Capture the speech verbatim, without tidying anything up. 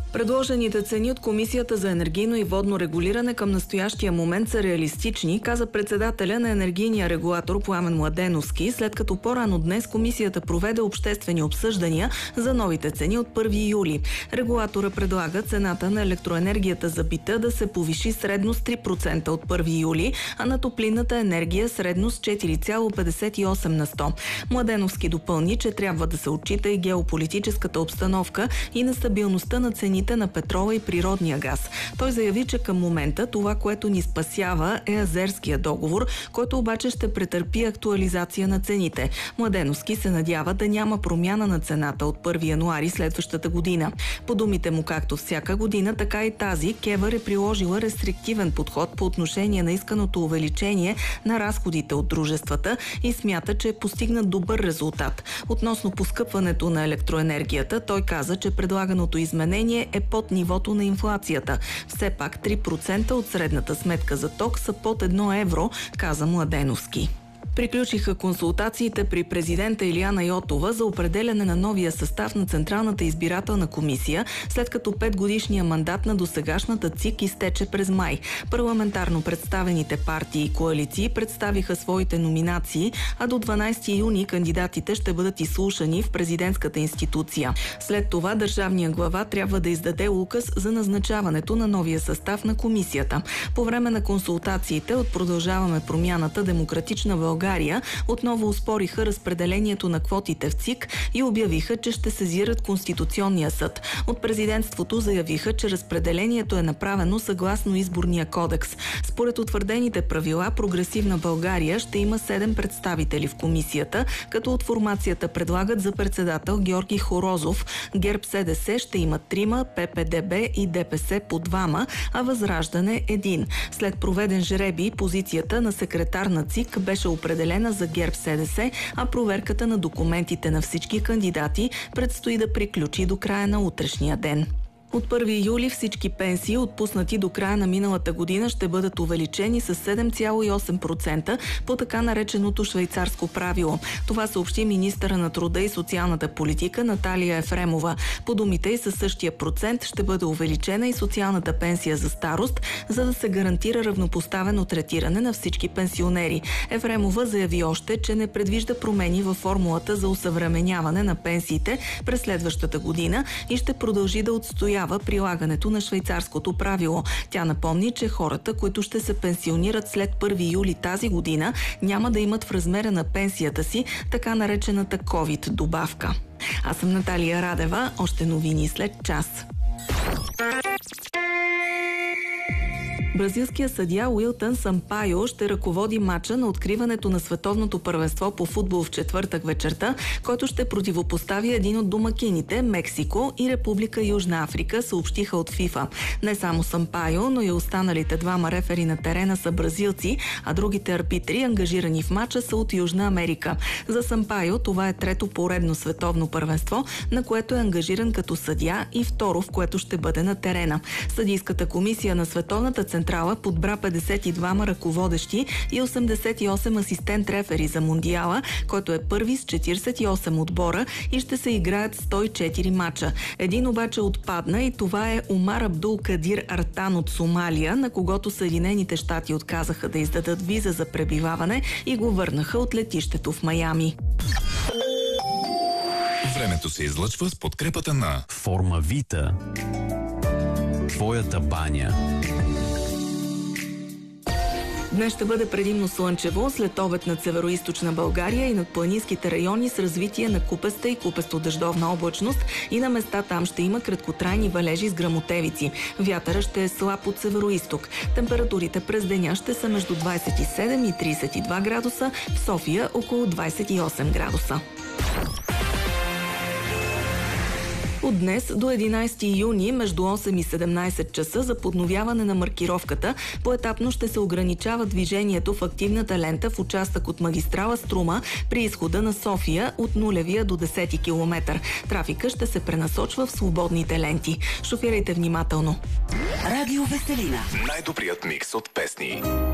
Предложените цени от Комисията за енергийно и водно регулиране към настоящия момент са реалистични, каза председателя на енергийния регулатор Пламен Младеновски, след като по-рано днес комисията проведе обществени обсъждания за новите цени от първи юли. Регулатора предлага цената на електроенергията за бита да се повиши средно с три процента от първи юли, а на топлинната енергия средно с четири цяло петдесет и осем на сто. Младеновски допълни, че трябва да се отчита и геополитическата обстановка и нестабилността на цените на петрола и природния газ. Той заяви, че към момента това, което ни спасява, е Азерския договор, който обаче ще претърпи актуализация на цените. Младеновски се надява да няма промяна на цената от първи януари следващата година. По думите му, както всяка година, така и тази, КЕВР е приложила рестриктивен подход по отношение на исканото увеличение на разходите от дружествата и смята, че е постигнат добър резултат. Относно поскъпването на електроенергията, той каза, че предлаганото изменение е под нивото на инфлацията. Все пак три процента от средната сметка за ток са под едно евро, каза Младеновски. Приключиха консултациите при президента Илияна Йотова за определяне на новия състав на Централната избирателна комисия, след като петгодишния мандат на досегашната ЦИК изтече през май. Парламентарно представените партии и коалиции представиха своите номинации, а до дванадесети юни кандидатите ще бъдат изслушани в президентската институция. След това държавният глава трябва да издаде указ за назначаването на новия състав на комисията. По време на консултациите от Продължаваме промяната, Демократична България отново оспориха разпределението на квотите в ЦИК и обявиха, че ще сезират Конституционния съд. От президентството заявиха, че разпределението е направено съгласно изборния кодекс. Според утвърдените правила, Прогресивна България ще има седем представители в комисията, като от формацията предлагат за председател Георги Хорозов. ГЕРБ-СДС ще има трима, ППДБ и ДПС по двама, а Възраждане един. След проведен жребий, позицията на секретар на ЦИК беше определена за ГЕРБ-СДС, а проверката на документите на всички кандидати предстои да приключи до края на утрешния ден. От първи юли всички пенсии, отпуснати до края на миналата година, ще бъдат увеличени с седем цяло и осем процента по така нареченото швейцарско правило. Това съобщи министъра на труда и социалната политика Наталия Ефремова. По думите й със същия процент ще бъде увеличена и социалната пенсия за старост, за да се гарантира равнопоставено третиране на всички пенсионери. Ефремова заяви още, че не предвижда промени във формулата за осъвременяване на пенсиите през следващата година и ще продължи да отстоява прилагането на швейцарското правило. Тя напомни, че хората, които ще се пенсионират след първи юли тази година, няма да имат в размера на пенсията си така наречената ковид добавка. Аз съм Наталия Радева. Още новини след час. Бразилският съдия Уилтън Сампайо ще ръководи мача на откриването на световното първенство по футбол в четвъртък вечерта, който ще противопостави един от домакините – Мексико и Република Южна Африка, съобщиха от ФИФА. Не само Сампайо, но и останалите двама рефери на терена са бразилци, а другите арбитри, ангажирани в мача, са от Южна Америка. За Сампайо това е трето поредно световно първенство, на което е ангажиран като съдия, и второ, в което ще бъде на терена. Съдийската комисия на Световната централа подбра петдесет и двама ръководещи и осемдесет и осем асистент рефери за Мондиала, който е първи с четиридесет и осем отбора и ще се играят сто и четири мача. Един обаче отпадна и това е Омар Абдул Кадир Артан от Сомалия, на когото Съединените щати отказаха да издадат виза за пребиваване и го върнаха от летището в Майами. Времето се излъчва с подкрепата на Формавита. Твоята баня. Днес ще бъде предимно слънчево, след обед над североизточна България и над планинските райони с развитие на купеста и купесто-дъждовна облачност, и на места там ще има краткотрайни валежи с гръмотевици. Вятъра ще е слаб от североизток. Температурите през деня ще са между двадесет и седем и тридесет и два градуса, в София около двадесет и осем градуса. От днес до единадесети юни между осем и седемнадесет часа за подновяване на маркировката поетапно ще се ограничава движението в активната лента в участък от магистрала Струма при изхода на София от нулевия до десети километър. Трафика ще се пренасочва в свободните ленти. Шофирайте внимателно. Радио Веселина. Най-добрият микс от песни.